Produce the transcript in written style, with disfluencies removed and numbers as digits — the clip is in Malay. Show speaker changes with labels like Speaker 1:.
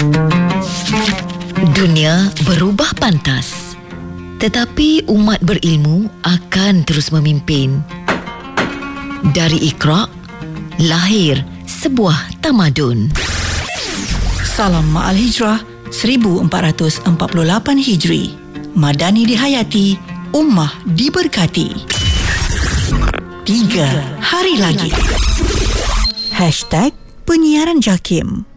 Speaker 1: Dunia berubah pantas, tetapi umat berilmu akan terus memimpin. Dari Iqra, lahir sebuah tamadun.
Speaker 2: Salam Ma'al Hijrah 1448 Hijri. Madani dihayati, ummah diberkati. 3 hari lagi. #penyiaran JAKIM.